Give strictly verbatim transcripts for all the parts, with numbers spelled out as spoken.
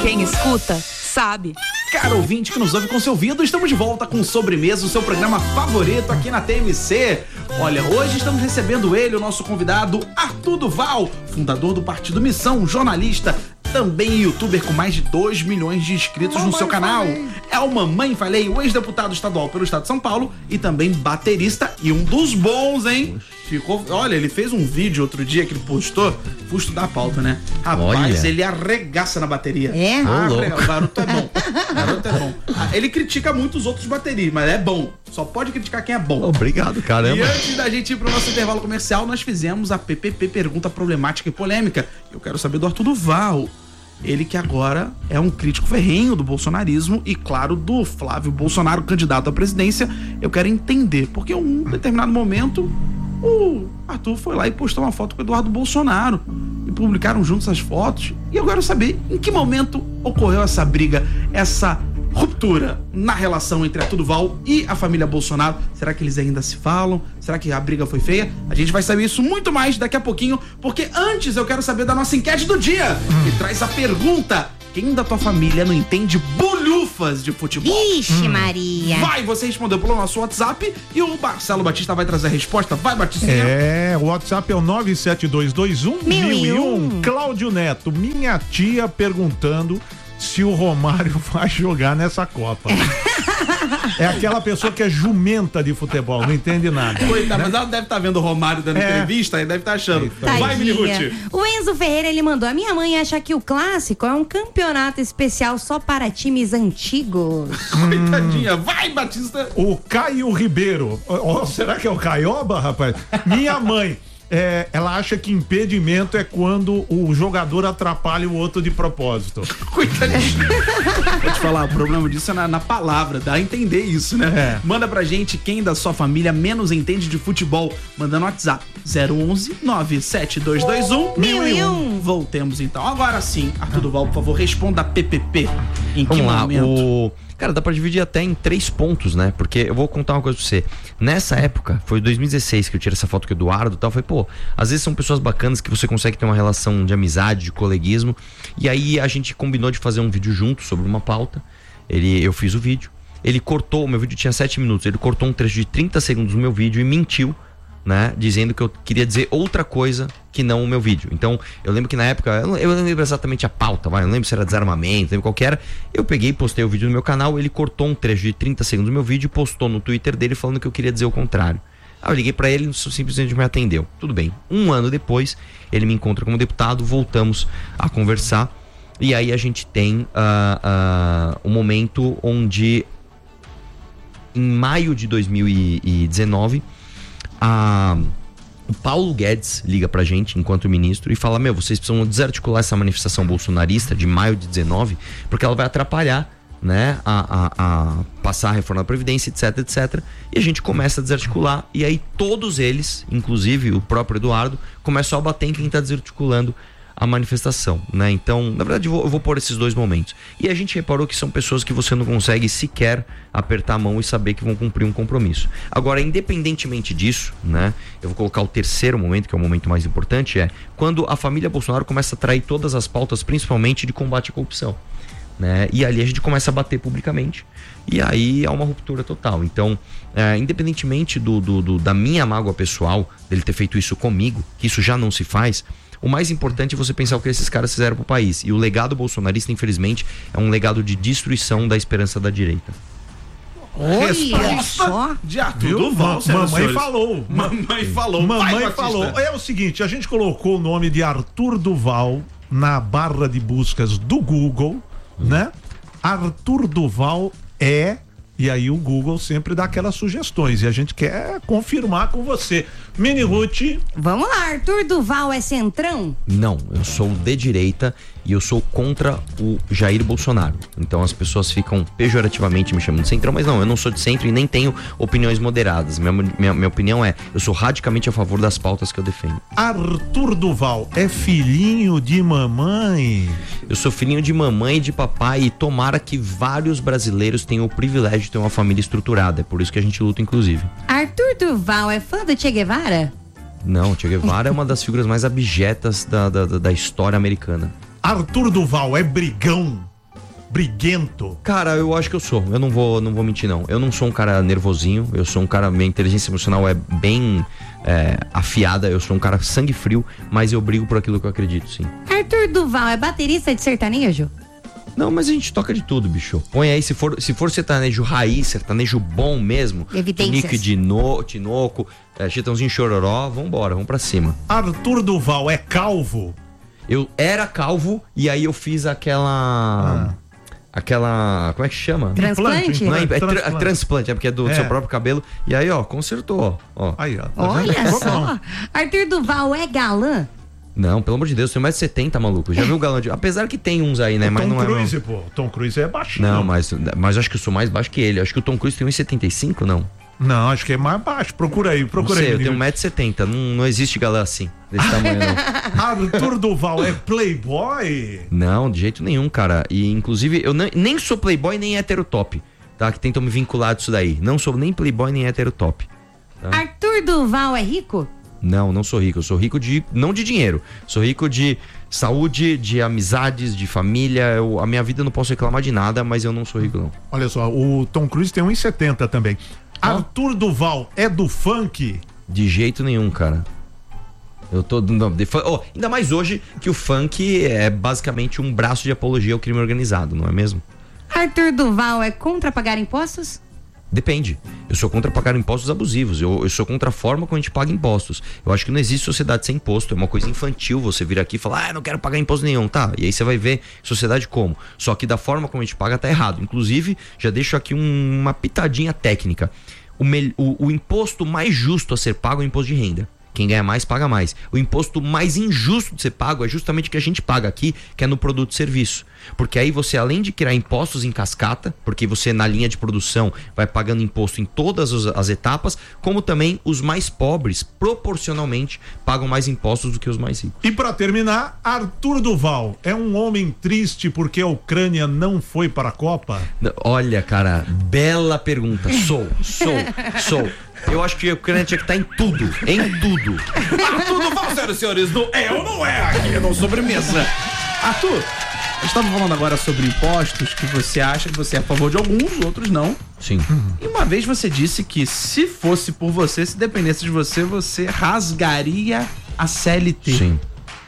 Quem escuta, sabe. Caro ouvinte que nos ouve com seu ouvido, estamos de volta com Sobremesa, o seu programa favorito aqui na T M C. Olha, hoje estamos recebendo ele, o nosso convidado Arthur Duval, fundador do Partido Missão, jornalista, também youtuber com mais de dois milhões de inscritos Mamãe no seu canal. Falei. É o Mamãe Falei, o ex-deputado estadual pelo estado de São Paulo e também baterista e um dos bons, hein? Ficou, olha, ele fez um vídeo outro dia que ele postou, fui estudar a pauta, né? Rapaz, olha. Ele arregaça na bateria. É? Ah, o garoto é bom. O garoto é bom. Ah, ele critica muito os outros bateristas, mas é bom. Só pode criticar quem é bom. Obrigado, caramba. E antes da gente ir pro nosso intervalo comercial, nós fizemos a P P P Pergunta Problemática e Polêmica. Eu quero saber do Arthur Duval. Ele que agora é um crítico ferrenho do bolsonarismo e, claro, do Flávio Bolsonaro, candidato à presidência. Eu quero entender, porque em um determinado momento o Arthur foi lá e postou uma foto com o Eduardo Bolsonaro e publicaram juntos as fotos. E eu quero saber em que momento ocorreu essa briga, essa ruptura na relação entre Arthur Duval e a família Bolsonaro. Será que eles ainda se falam? Será que a briga foi feia? A gente vai saber isso muito mais daqui a pouquinho, porque antes eu quero saber da nossa enquete do dia, que traz a pergunta: quem da tua família não entende bolhufas de futebol? Ixi, hum. Maria. Vai, você respondeu pelo nosso WhatsApp e o Marcelo Batista vai trazer a resposta. Vai, Batista. É, o WhatsApp é o nove sete dois dois um mil e um. Cláudio Neto, minha tia perguntando se o Romário vai jogar nessa Copa. É aquela pessoa que é jumenta de futebol, não entende nada. Coitado, né? Mas ela deve estar vendo o Romário dando é. entrevista e deve estar achando. Tadinha. Vai, Mini Ruth. O Enzo Ferreira, ele mandou: a minha mãe acha que o clássico é um campeonato especial só para times antigos. Coitadinha. Vai, Batista. O Caio Ribeiro. Oh, será que é o Caioba, rapaz? Minha mãe. É, ela acha que impedimento é quando o jogador atrapalha o outro de propósito. Coitadinho. Vou te falar, o problema disso é na, na palavra, dá a entender isso, né? É. Manda pra gente quem da sua família menos entende de futebol. Manda no WhatsApp zero onze nove sete dois dois um mil e um. Voltemos então. Agora sim, Arthur Duval, por favor, responda a P P P. Em que Vamos lá, momento? O... Cara, dá pra dividir até em três pontos, né? Porque eu vou contar uma coisa pra você. Nessa época, foi dois mil e dezesseis que eu tirei essa foto com o Eduardo e tal. Falei, pô, às vezes são pessoas bacanas que você consegue ter uma relação de amizade, de coleguismo. E aí a gente combinou de fazer um vídeo junto sobre uma pauta. Ele, eu fiz o vídeo. Ele cortou, o meu vídeo tinha sete minutos. Ele cortou um trecho de trinta segundos do meu vídeo e mentiu, né? Dizendo que eu queria dizer outra coisa que não o meu vídeo. Então, eu lembro que na época, eu não, eu não lembro exatamente a pauta, vai, eu não lembro se era desarmamento, lembro qual que era. Eu peguei, postei o vídeo no meu canal, ele cortou um trecho de trinta segundos do meu vídeo e postou no Twitter dele falando que eu queria dizer o contrário. Aí eu liguei pra ele e simplesmente me atendeu. Tudo bem. Um ano depois, ele me encontra como deputado, voltamos a conversar e aí a gente tem uh, uh, um momento onde em maio de dois mil e dezenove a, o Paulo Guedes liga pra gente enquanto ministro e fala: meu, vocês precisam desarticular essa manifestação bolsonarista de maio de dezenove, porque ela vai atrapalhar, né, a, a, a passar a reforma da Previdência, etc, etc. E a gente começa a desarticular e aí todos eles, inclusive o próprio Eduardo, começam a bater em quem tá desarticulando a manifestação, né? Então, na verdade, eu vou, eu vou pôr esses dois momentos. E a gente reparou que são pessoas que você não consegue sequer apertar a mão e saber que vão cumprir um compromisso. Agora, independentemente disso, né? Eu vou colocar o terceiro momento, que é o momento mais importante, é quando a família Bolsonaro começa a trair todas as pautas, principalmente de combate à corrupção, né? E ali a gente começa a bater publicamente e aí há uma ruptura total. Então, é, independentemente do, do, do, da minha mágoa pessoal, dele ter feito isso comigo, que isso já não se faz, o mais importante é você pensar o que esses caras fizeram pro país. E o legado bolsonarista, infelizmente, é um legado de destruição da esperança da direita. Olha só. De Arthur Duval, Mamãe falou. Mamãe falou. Mamãe falou. É o seguinte, a gente colocou o nome de Arthur Duval na barra de buscas do Google, hum. né? Arthur Duval é... E aí o Google sempre dá aquelas sugestões e a gente quer confirmar com você. Mini Ruth. Vamos lá, Arthur Duval é centrão? Não, eu sou de direita e eu sou contra o Jair Bolsonaro. Então as pessoas ficam pejorativamente me chamando de centrão, mas não, eu não sou de centro e nem tenho opiniões moderadas. Minha, minha, minha opinião é, eu sou radicalmente a favor das pautas que eu defendo. Arthur Duval é filhinho de mamãe? Eu sou filhinho de mamãe e de papai e tomara que vários brasileiros tenham o privilégio de ter uma família estruturada. É por isso que a gente luta, inclusive. Arthur Duval é fã do Che Guevara? Não, Che Guevara é uma das figuras mais abjetas da, da, da história americana. Arthur Duval é brigão? briguento? Cara, eu acho que eu sou. Eu não vou, não vou mentir, não. Eu não sou um cara nervosinho. Eu sou um cara... Minha inteligência emocional é bem é, afiada. Eu sou um cara sangue frio, mas eu brigo por aquilo que eu acredito, sim. Arthur Duval é baterista de sertanejo? Não, mas a gente toca de tudo, bicho. Põe aí, se for, se for sertanejo raiz, sertanejo bom mesmo. Evidências. Nick de no, Tinoco, é, Chitãozinho Chororó, vambora, vamos pra cima. Arthur Duval é calvo? Eu era calvo e aí eu fiz aquela... Ah. Aquela... Como é que chama? Transplante? Não, é, Transplante. é transplante. transplante, é porque é do É. seu próprio cabelo. E aí, ó, consertou, ó. Aí, ó. Tá Olha vendo? só. Arthur Duval é galã? Não, pelo amor de Deus, tem um metro e setenta, maluco. Já viu o galão de... Apesar que tem uns aí, né? O Mas Tom não é... Cruise, pô. Tom Cruise é baixinho. Não, mas, mas acho que eu sou mais baixo que ele. Acho que o Tom Cruise tem um metro e setenta e cinco, não? Não, acho que é mais baixo. Procura aí, procura Não sei, aí. eu tenho um menino. metro e setenta. Não, não existe galã assim, desse tamanho, não. Arthur Duval é playboy? Não, de jeito nenhum, cara. E, inclusive, eu nem, nem sou playboy nem heterotop, tá? Que tentam me vincular disso daí. Não sou nem playboy nem heterotop. Tá? Arthur Duval é rico? Não, não sou rico. Eu sou rico de... Não de dinheiro. Sou rico de saúde, de amizades, de família. Eu, a minha vida eu não posso reclamar de nada, mas eu não sou rico, não. Olha só, o Tom Cruise tem um metro e setenta também. Arthur Duval é do funk? De jeito nenhum, cara. Eu tô... Não, de, oh, ainda mais hoje que o funk é basicamente um braço de apologia ao crime organizado, não é mesmo? Arthur Duval é contra pagar impostos? Depende. Eu sou contra pagar impostos abusivos. Eu, eu sou contra a forma como a gente paga impostos. Eu acho que não existe sociedade sem imposto. É uma coisa infantil você vir aqui e falar, ah, eu não quero pagar imposto nenhum, tá? E aí você vai ver sociedade como. Só que da forma como a gente paga tá errado. Inclusive, já deixo aqui um, uma pitadinha técnica. O, me, o, o imposto mais justo a ser pago é o imposto de renda. Quem ganha mais, paga mais. O imposto mais injusto de ser pago é justamente o que a gente paga aqui, que é no produto e serviço. Porque aí você, além de criar impostos em cascata, porque você na linha de produção vai pagando imposto em todas as etapas, como também os mais pobres, proporcionalmente, pagam mais impostos do que os mais ricos. E pra terminar, Arthur Duval é um homem triste porque a Ucrânia não foi para a Copa? Olha, cara, bela pergunta. Sou, sou, sou. Eu acho que a Ucrânia tinha que estar em tudo, em tudo. Arthur Duval, senhoras e senhores, no É ou Não É, aqui no Sobremesa. Arthur, a gente tava falando agora sobre impostos, que você acha que você é a favor de alguns, outros não. Sim. E uma vez você disse que se fosse por você, se dependesse de você, você rasgaria a C L T. Sim.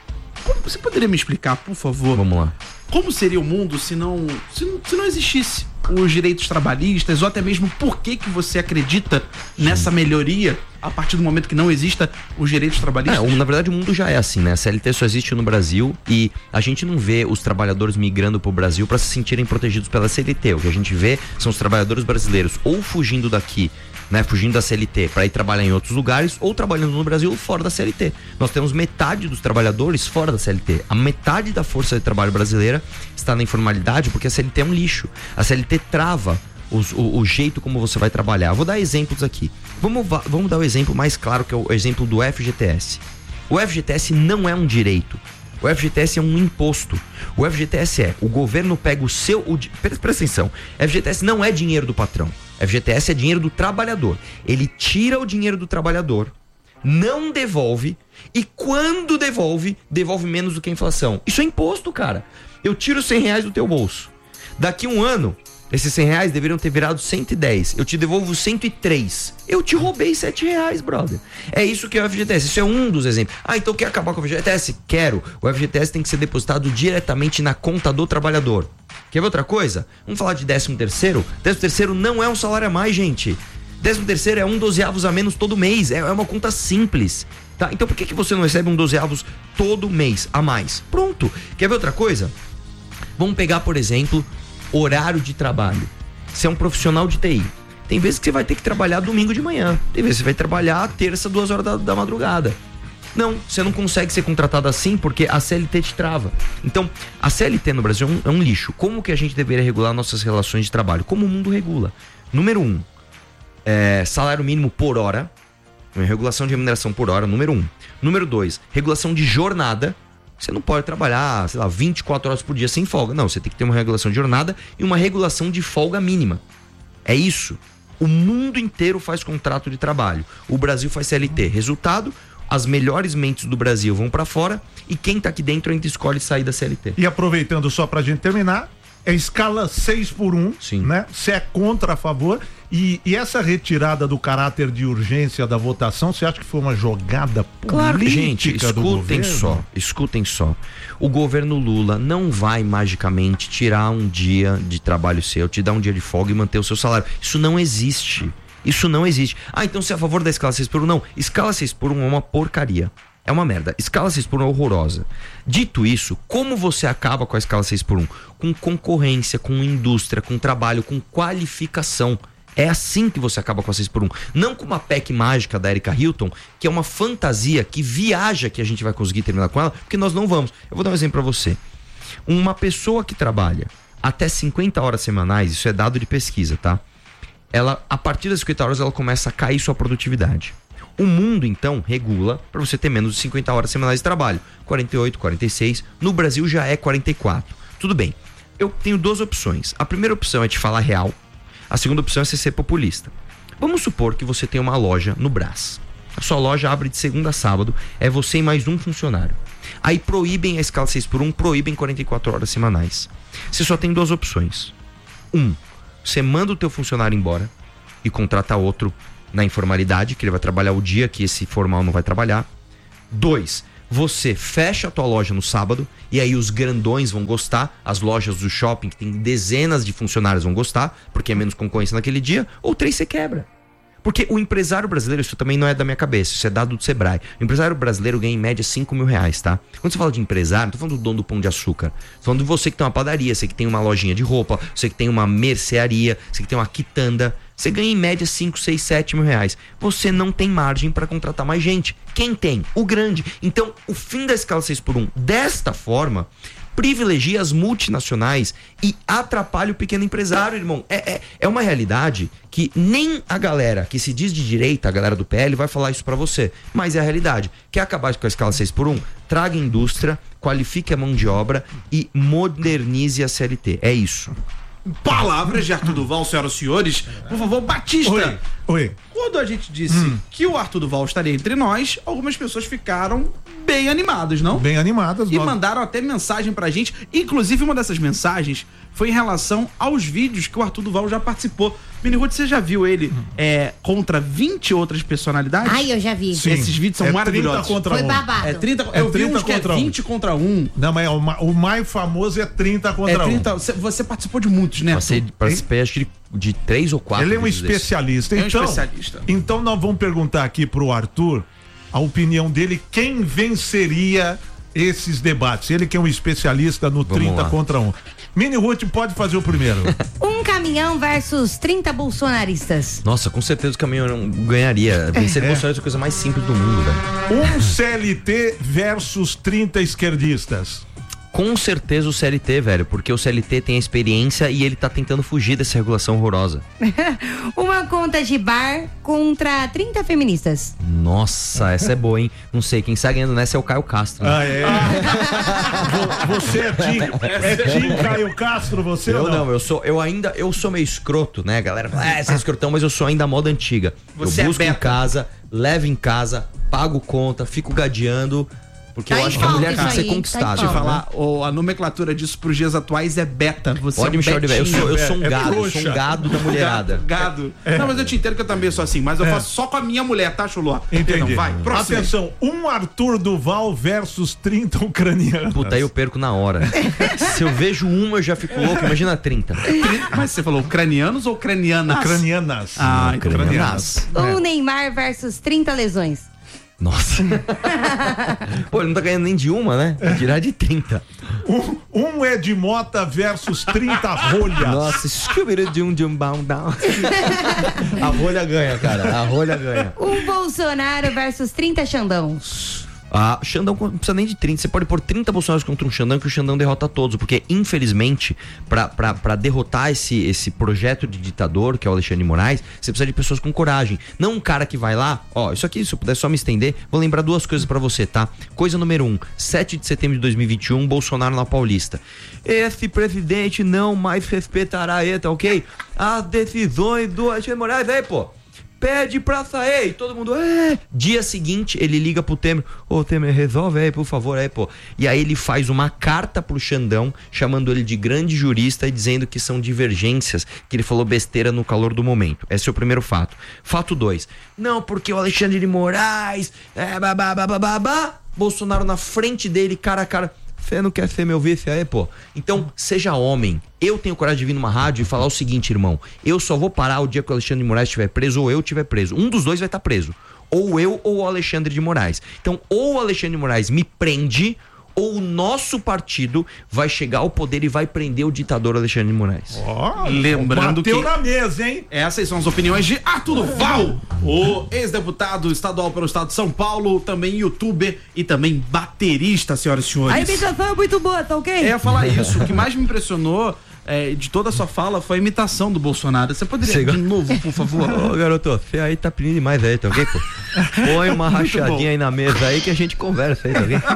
Você poderia me explicar, por favor? Vamos lá. Como seria o mundo se não, se não, se não existisse os direitos trabalhistas, ou até mesmo por que que você acredita nessa melhoria a partir do momento que não exista os direitos trabalhistas? É, na verdade o mundo já é assim, né? A C L T só existe no Brasil e a gente não vê os trabalhadores migrando pro Brasil para se sentirem protegidos pela C L T. O que a gente vê são os trabalhadores brasileiros ou fugindo daqui, né, fugindo da C L T para ir trabalhar em outros lugares ou trabalhando no Brasil fora da C L T. Nós temos metade dos trabalhadores fora da C L T. A metade da força de trabalho brasileira está na informalidade porque a C L T é um lixo. A C L T trava os, o, o jeito como você vai trabalhar. Vou dar exemplos aqui. Vamos, vamos dar o exemplo mais claro, que é o exemplo do F G T S. O F G T S não é um direito. O F G T S é um imposto. O F G T S é, o governo pega o seu... O, presta atenção, F G T S não é dinheiro do patrão. F G T S é dinheiro do trabalhador. Ele tira o dinheiro do trabalhador, não devolve, e quando devolve, devolve menos do que a inflação. Isso é imposto, cara. Eu tiro cem reais do teu bolso. Daqui um ano, esses cem reais deveriam ter virado cento e dez. Eu te devolvo cento e três. Eu te roubei sete reais, brother. É isso que é o F G T S. Isso é um dos exemplos. Ah, então quer acabar com o F G T S? Quero. O F G T S tem que ser depositado diretamente na conta do trabalhador. Quer ver outra coisa? Vamos falar de décimo terceiro? Décimo terceiro não é um salário a mais, gente. Décimo terceiro é um dozeavos a menos todo mês. É uma conta simples, tá? Então por que que você não recebe um dozeavos todo mês a mais? Pronto. Quer ver outra coisa? Vamos pegar, por exemplo, horário de trabalho. Você é um profissional de T I. Tem vezes que você vai ter que trabalhar domingo de manhã. Tem vezes que você vai trabalhar terça, duas horas da, da madrugada. Não, você não consegue ser contratado assim porque a C L T te trava. Então, a C L T no Brasil é um, é um lixo. Como que a gente deveria regular nossas relações de trabalho? Como o mundo regula? Número um, é, salário mínimo por hora. Regulação de remuneração por hora, número um. Número dois, regulação de jornada. Você não pode trabalhar, sei lá, vinte e quatro horas por dia sem folga. Não, você tem que ter uma regulação de jornada e uma regulação de folga mínima. É isso. O mundo inteiro faz contrato de trabalho. O Brasil faz C L T. Resultado, as melhores mentes do Brasil vão pra fora e quem tá aqui dentro ainda escolhe sair da C L T. E aproveitando só pra gente terminar, é escala seis por um, Sim. né? Você é contra, a favor. E, e essa retirada do caráter de urgência da votação, você acha que foi uma jogada política Claro, gente, do escutem governo? só, escutem só. O governo Lula não vai magicamente tirar um dia de trabalho seu, te dar um dia de folga e manter o seu salário. Isso não existe. Isso não existe. Ah, então você é a favor da escala seis por um? Não, escala seis por um é uma porcaria. É uma merda. Escala seis por um é horrorosa. Dito isso, como você acaba com a escala seis por um? Com concorrência, com indústria, com trabalho, com qualificação. É assim que você acaba com a seis por um. Não com uma P E C mágica da Erika Hilton, que é uma fantasia que viaja que a gente vai conseguir terminar com ela, porque nós não vamos. Eu vou dar um exemplo pra você. Uma pessoa que trabalha até cinquenta horas semanais, isso é dado de pesquisa, tá? Ela, a partir das cinquenta horas, ela começa a cair sua produtividade. O mundo, então, regula para você ter menos de cinquenta horas semanais de trabalho. quarenta e oito, quarenta e seis. No Brasil já é quarenta e quatro. Tudo bem. Eu tenho duas opções. A primeira opção é te falar real. A segunda opção é você ser populista. Vamos supor que você tem uma loja no Brás. A sua loja abre de segunda a sábado, é você e mais um funcionário. Aí proíbem a escala seis por um, proíbem quarenta e quatro horas semanais. Você só tem duas opções. Um, você manda o teu funcionário embora e contrata outro na informalidade, que ele vai trabalhar o dia que esse formal não vai trabalhar. Dois, você fecha a tua loja no sábado e aí os grandões vão gostar, as lojas do shopping que tem dezenas de funcionários vão gostar, porque é menos concorrência naquele dia. Ou três, você quebra. Porque o empresário brasileiro, isso também não é da minha cabeça, isso é dado do Sebrae. O empresário brasileiro ganha em média cinco mil reais, tá? Quando você fala de empresário, não tô falando do dono do Pão de Açúcar. Tô falando de você que tem uma padaria, você que tem uma lojinha de roupa, você que tem uma mercearia, você que tem uma quitanda. Você ganha em média cinco, seis, sete mil reais. Você não tem margem para contratar mais gente. Quem tem? O grande. Então, o fim da escala seis por um, desta forma, privilegia as multinacionais e atrapalha o pequeno empresário, irmão. É, é, é uma realidade que nem a galera que se diz de direita, a galera do P L, vai falar isso pra você. Mas é a realidade. Quer acabar com a escala seis por um? Traga indústria, qualifique a mão de obra e modernize a C L T. É isso. Palavras de Arthur Duval, senhoras e senhores. Por favor, Batista. Oi, oi. Quando a gente disse hum. que o Arthur Duval estaria entre nós, algumas pessoas ficaram bem animadas, não? Bem animadas. E nós... mandaram até mensagem pra gente. Inclusive, uma dessas mensagens foi em relação aos vídeos que o Arthur Duval já participou. Mini Ruth, você já viu ele é, contra vinte outras personalidades? Ai, eu já vi. Sim. Esses vídeos são é maravilhosos. trinta contra Foi um. babado. É trinta, É eu vi trinta uns que é contra um. vinte contra um. Não, mas o, ma- o mais famoso é trinta contra É trinta, um. você, você participou de muitos, né? Passei, Arthur? participei acho que de, de três ou quatro. Ele é um vídeos desses. especialista. É um Então, especialista. então nós vamos perguntar aqui pro Arthur a opinião dele, quem venceria esses debates. Ele que é um especialista no Vamos trinta lá. contra um. Mini Ruth pode fazer o primeiro. Um caminhão versus trinta bolsonaristas. Nossa, com certeza o caminhão não ganharia. Vencer É. Bolsonaro é a coisa mais simples do mundo, velho. Um C L T versus trinta esquerdistas. Com certeza o C L T, velho, porque o C L T tem a experiência e ele tá tentando fugir dessa regulação horrorosa. Uma conta de bar contra trinta feministas. Nossa, essa é boa, hein? Não sei, quem sai ganhando nessa é o Caio Castro. né? Ah, é? Vo- Você é Tim, é Tim Caio Castro, você Eu ou não, não? eu sou, eu ainda, eu sou meio escroto, né? A galera fala, ah, você é escrotão, mas eu sou ainda a moda antiga. Você é eu busco em beta. casa, levo em casa, pago conta, fico gadeando, porque Tá eu em acho que a pauta mulher tem que isso ser aí, tá em conquistada. Deixa eu pauta. falar, o- a nomenclatura disso pros dias atuais é beta. Você Pode é um me chamar de velho. Eu betinho. sou, eu sou um É gado, eu sou trouxa. um gado da mulherada. Gado. Não, mas eu te entendo que eu também sou assim, mas eu faço só com a minha mulher, tá, Chuló? Entendi. Então, vai, próximo. Atenção, um Arthur Duval versus trinta ucranianos. Puta, aí eu perco na hora. Se eu vejo uma, eu já fico louco. Imagina trinta. Mas você falou ucranianos ou ucranianas? Ucranianas. Ah, então Ucranianas. O Neymar versus trinta lesões. Nossa. Pô, ele não tá ganhando nem de uma, né? Tirar de trinta. Um, um Ed Mota versus trinta rolhas. Nossa, scooby de um de um down down. A rolha ganha, cara. A rolha ganha. Um Bolsonaro versus trinta Xandão. Ah, Xandão não precisa nem de trinta. Você pode pôr trinta Bolsonaros contra um Xandão que o Xandão derrota todos. Porque, infelizmente, pra, pra, pra derrotar esse, esse projeto de ditador, que é o Alexandre de Moraes, você precisa de pessoas com coragem. Não um cara que vai lá, ó, isso aqui, se eu puder só me estender, vou lembrar duas coisas pra você, tá? Coisa número um, sete de setembro de dois mil e vinte e um, Bolsonaro na Paulista. Esse presidente não mais respeitará, tá ok? As decisões do Alexandre de Moraes, aí, pô. pede pra sair. Todo mundo, é. Dia seguinte, ele liga pro Temer. Ô, Temer, resolve aí, por favor, aí, pô. E aí ele faz uma carta pro Xandão, chamando ele de grande jurista e dizendo que são divergências, que ele falou besteira no calor do momento. Esse é o primeiro fato. Fato dois. Não, porque o Alexandre de Moraes, é, babá, babá, babá. Bolsonaro na frente dele, cara a cara. Você não quer ser meu vice aí, pô? Então, seja homem. Eu tenho coragem de vir numa rádio e falar o seguinte, irmão. Eu só vou parar o dia que o Alexandre de Moraes estiver preso ou eu estiver preso. Um dos dois vai estar preso. Ou eu ou o Alexandre de Moraes. Então, ou o Alexandre de Moraes me prende, ou o nosso partido vai chegar ao poder e vai prender o ditador Alexandre de Moraes. Oh, lembrando bateu que... na mesa, hein? Essas são as opiniões de Arthur Duval, o ex-deputado estadual pelo estado de São Paulo, também youtuber e também baterista, senhoras e senhores. A imitação é muito boa, tá ok? É, eu ia falar isso. O que mais me impressionou é, de toda a sua fala foi a imitação do Bolsonaro. Você poderia Chega. de novo, por favor? Ô, garoto, você aí tá pedindo demais aí, tá ok, pô? Põe uma rachadinha aí na mesa aí que a gente conversa aí, tá ok?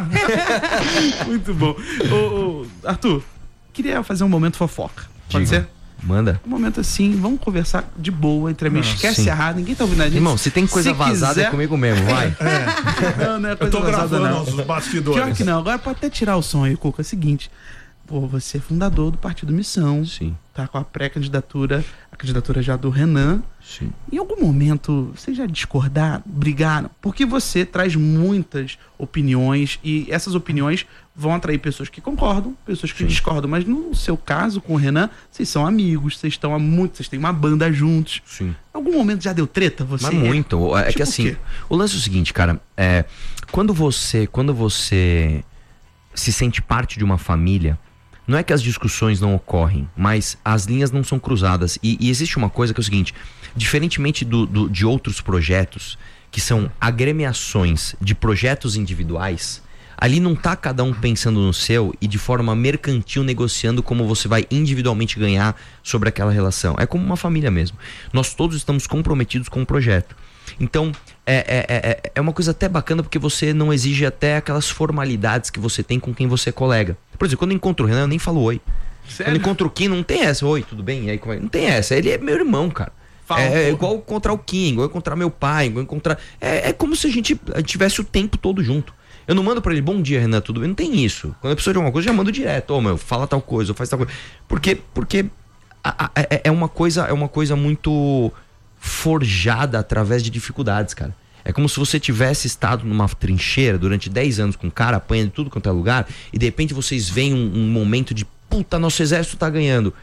Muito bom. Ô, ô, Arthur, queria fazer um momento fofoca. Pode Diga. ser? Manda. Um momento assim, vamos conversar de boa entre amigos. Não, Esquece sim. a rádio, ninguém tá ouvindo a gente. Irmão, se tem coisa Se vazada quiser- é comigo mesmo, vai. Não, não é Eu coisa tô vazada, gravando não. os bastidores. Pior que não, agora pode até tirar o som aí, Cuca. É o seguinte, pô, você é fundador do Partido Missão. Sim, Tá com a pré-candidatura, a candidatura já do Renan. sim. Em algum momento, vocês já discordaram, brigaram? Porque você traz muitas opiniões e essas opiniões vão atrair pessoas que concordam, pessoas que Sim. discordam. Mas no seu caso, com o Renan, vocês são amigos, vocês estão há muito, vocês têm uma banda juntos. Sim. Em algum momento já deu treta? Você Mas muito. É Tipo que o assim, quê? o lance é o seguinte, cara, é, quando você, quando você se sente parte de uma família, não é que as discussões não ocorrem, mas as linhas não são cruzadas. E, e existe uma coisa que é o seguinte, diferentemente do, do- de outros projetos, que são agremiações de projetos individuais, ali não tá cada um pensando no seu e de forma mercantil negociando como você vai individualmente ganhar sobre aquela relação. É como uma família mesmo. Nós todos estamos comprometidos com o projeto. Então, é, é, é, é uma coisa até bacana porque você não exige até aquelas formalidades que você tem com quem você é colega. Por exemplo, quando eu encontro o Renan, eu nem falo oi. Sério? Quando eu encontro o Kim, não tem essa. Oi, tudo bem? E aí, como é? Não tem essa. Ele é meu irmão, cara. Fala, é, é pô. igual encontrar o Kim, igual encontrar meu pai, igual encontrar... É, é como se a gente tivesse o tempo todo junto. Eu não mando pra ele, bom dia, Renan, tudo bem? Não tem isso. Quando a pessoa de alguma coisa, eu já mando direto. Ô, oh, meu, fala tal coisa, ou faz tal coisa. Porque, porque a, a, é, é, uma coisa, é uma coisa muito forjada através de dificuldades, cara. É como se você tivesse estado numa trincheira durante dez anos com um cara apanhando de tudo quanto é lugar e de repente vocês veem um, um momento de puta, nosso exército tá ganhando.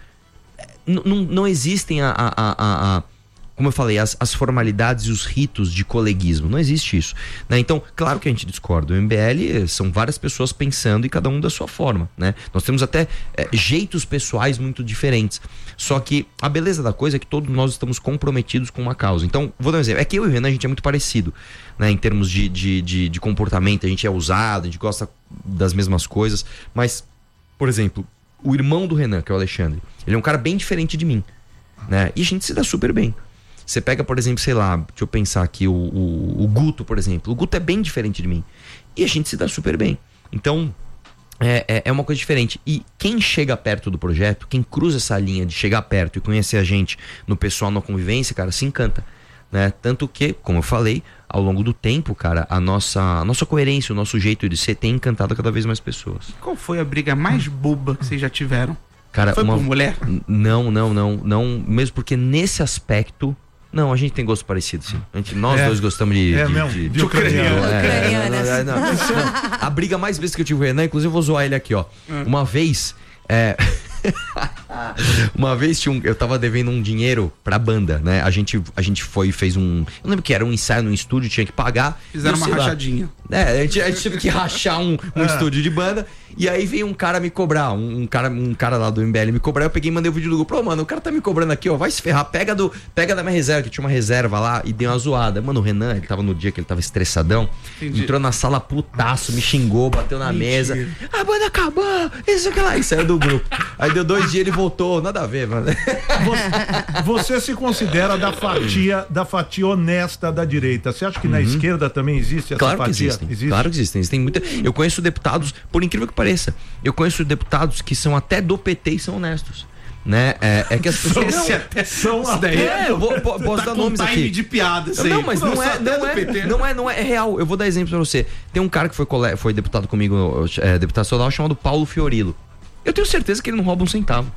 N- não- não existem a, a, a, a- a- como eu falei, as, as formalidades e os ritos de coleguismo. Não existe isso, né? Então, claro que a gente discorda. O M B L são várias pessoas pensando e cada um da sua forma, né? Nós temos até é, jeitos pessoais muito diferentes. Só que a beleza da coisa é que todos nós estamos comprometidos com uma causa. Então, vou dar um exemplo. É que eu e o Renan, a gente é muito parecido, né? Em termos de, de, de, de comportamento. A gente é ousado, a gente gosta das mesmas coisas. Mas, por exemplo, o irmão do Renan, que é o Alexandre, ele é um cara bem diferente de mim, né? E a gente se dá super bem. Você pega, por exemplo, sei lá, deixa eu pensar aqui, o, o, o Guto, por exemplo. O Guto é bem diferente de mim. E a gente se dá super bem. Então, é, é, é uma coisa diferente. E quem chega perto do projeto, quem cruza essa linha de chegar perto e conhecer a gente no pessoal, na convivência, cara, se encanta, né? Tanto que, como eu falei, ao longo do tempo, cara, a nossa, a nossa coerência, o nosso jeito de ser tem encantado cada vez mais pessoas. Qual foi a briga mais boba que vocês já tiveram? Cara, Foi uma... por mulher? N- Não, não, não, não. Mesmo porque nesse aspecto. Não, a gente tem gosto parecido, sim. A gente, nós É. dois gostamos de. É de, mesmo? de- De ucraniano. É, Ucranianas. não, não, não, não. A briga mais vezes que eu tive com o Renan, inclusive eu vou zoar ele aqui, ó. Uma vez. É... Uma vez tinha um, eu tava devendo um dinheiro pra banda, né? A gente, a gente foi e fez um. Eu lembro que era um ensaio no estúdio, tinha que pagar. Fizeram e eu uma sei lá. rachadinha. É, a gente, a gente teve que rachar um, um É. estúdio de banda. E aí veio um cara me cobrar, um, um cara, um cara lá do M B L me cobrar. Eu peguei e mandei o vídeo do grupo. Pô, mano, o cara tá me cobrando aqui, ó. Vai se ferrar, pega, do, pega da minha reserva, que tinha uma reserva lá, e deu uma zoada. Mano, o Renan, ele tava no dia que ele tava estressadão. Entendi. Entrou na sala putaço, me xingou, bateu na Mentira. mesa. A banda acabou, isso que lá. E saiu do grupo. Aí deu dois dias ele voltou, nada a ver, mano. Você, você se considera da fatia, da fatia honesta da direita. Você acha que na esquerda também existe essa Uhum. Claro que fatia? existem. Existe? Claro que existem. Existem muita... Eu conheço deputados, por incrível que pareça, eu conheço deputados que são até do P T e são honestos. né? É, é que as pessoas... Esse Não, até- são isso daí é, eu vou, po- posso tá dar com nomes time aqui. de piada, isso aí. Não, mas não, sou é, até não, do é, P T. não é, não é, é real. Eu vou dar exemplo pra você. Tem um cara que foi, cole... foi deputado comigo, é, deputado estadual, chamado Paulo Fiorilo. Eu tenho certeza que ele não rouba um centavo.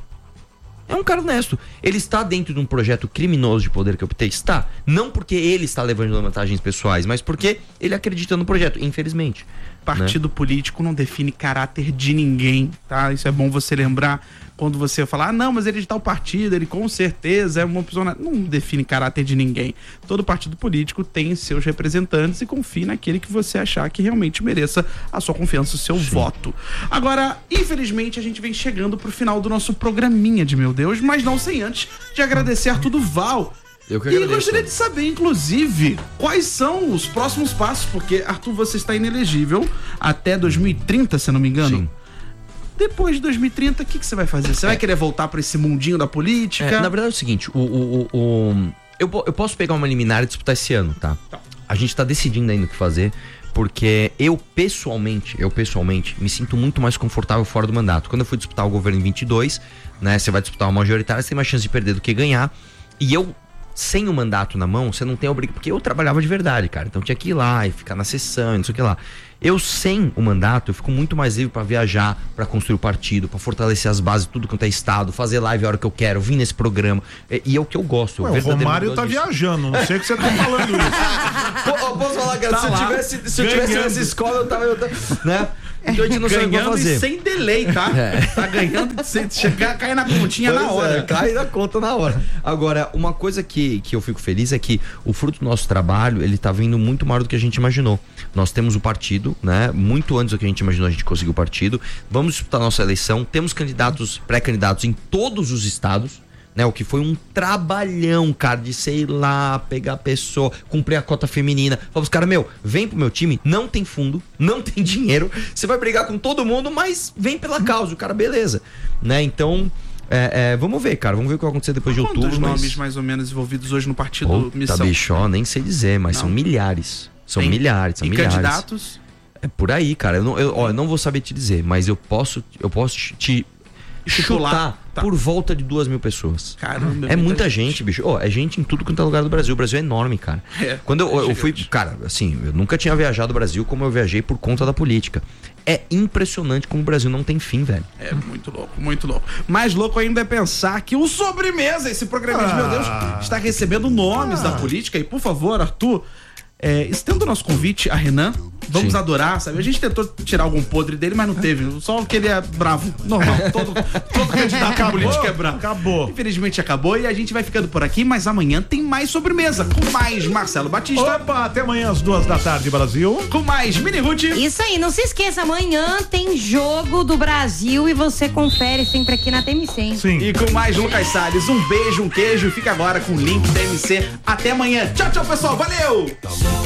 É um cara honesto. Ele está dentro de um projeto criminoso de poder que eu optei? Está. Não porque ele está levando vantagens pessoais, mas porque ele acredita no projeto, infelizmente. Partido político não define caráter de ninguém, tá? Isso é bom você lembrar quando você falar, ah, não, mas ele é de tal partido, ele com certeza é uma pessoa... na-" Não define caráter de ninguém. Todo partido político tem seus representantes e confie naquele que você achar que realmente mereça a sua confiança, o seu Sim. voto. Agora, infelizmente, a gente vem chegando pro final do nosso programinha de Meu Deus, mas não sem antes de agradecer a Arthur Duval. Eu que E agradeço. gostaria de saber, inclusive, quais são os próximos passos, porque, Arthur, você está inelegível até dois mil e trinta, se eu não me engano. Sim. Depois de dois mil e trinta, o que, que você vai fazer? Você vai querer voltar para esse mundinho da política? É, na verdade é o seguinte, o, o, o, o- eu, po- eu posso pegar uma liminar e disputar esse ano, tá? Tá. A gente tá decidindo ainda o que fazer, porque eu pessoalmente, eu pessoalmente, me sinto muito mais confortável fora do mandato. Quando eu fui disputar o governo em vinte e dois, né, você vai disputar uma majoritária, você tem mais chance de perder do que ganhar. E eu, sem o mandato na mão, você não tem a obrigação, porque eu trabalhava de verdade, cara. Então tinha que ir lá e ficar na sessão e não sei o que lá. Eu, sem o mandato, eu fico muito mais livre pra viajar, pra construir o partido, pra fortalecer as bases, tudo quanto é estado, fazer live a hora que eu quero, vir nesse programa. E, e é o que eu gosto. Eu Ué, o verdadeiramente Romário gosto tá disso. viajando, não sei o que você tá falando isso. Pô, ó, posso falar, cara, Tá se, eu lá, tivesse, se eu tivesse ganhando. nessa escola, eu tava. Eu tava né? Então a gente não sabe o que vai Ganhando fazer. e sem delay, tá? Tá ganhando sem chegar, cair na continha na Pois hora. é, cai na conta na hora. Agora, uma coisa que, que eu fico feliz é que o fruto do nosso trabalho, ele tá vindo muito maior do que a gente imaginou. Nós temos o partido, né? Muito antes do que a gente imaginou, a gente conseguiu o partido. Vamos disputar a nossa eleição. Temos candidatos, pré-candidatos em todos os estados. Né, o que foi um trabalhão, cara, de sei lá, pegar a pessoa, cumprir a cota feminina. Fala pros caras, meu, vem pro meu time, não tem fundo, não tem dinheiro, você vai brigar com todo mundo, mas vem pela causa, o cara, beleza. Né, então, é, é, vamos ver, cara, vamos ver o que vai acontecer depois de Quantos outubro. nomes mas... mais ou menos envolvidos hoje no partido Puta, Missão? bicho, ó, nem sei dizer, mas Não. são milhares. São Tem- milhares, são E milhares. candidatos? É por aí, cara. Eu não, eu, ó, eu não vou saber te dizer, mas eu posso, eu posso te Estipular. chutar Tá. por volta de duas mil pessoas. Caramba, É muita gente, bicho. Ó, é gente em tudo quanto é lugar do Brasil. O Brasil é enorme, cara. É, Quando eu, é eu fui, gigante. cara, assim, eu nunca tinha viajado o Brasil como eu viajei por conta da política. É impressionante como o Brasil não tem fim, velho. É muito louco, muito louco. Mais louco ainda é pensar que o Sobremesa, esse programa de Ah. Meu Deus, está recebendo nomes Ah. da política. E, por favor, Arthur, é, estenda o nosso convite a Renan. Vamos Sim. adorar, sabe? A gente tentou tirar algum podre dele, mas não teve. Só porque ele é bravo. Normal. Todo, todo candidato à política é bravo. Acabou. Infelizmente acabou e a gente vai ficando por aqui, mas amanhã tem mais Sobremesa. Com mais Marcelo Batista. Opa, até amanhã às duas da tarde, Brasil. Com mais Mini Ruth. Isso aí, não se esqueça, amanhã tem jogo do Brasil e você confere sempre aqui na T M C, hein? Sim. E com mais Lucas Salles, um beijo, um queijo. Fica agora com o link da M C. Até amanhã. Tchau, tchau, pessoal. Valeu!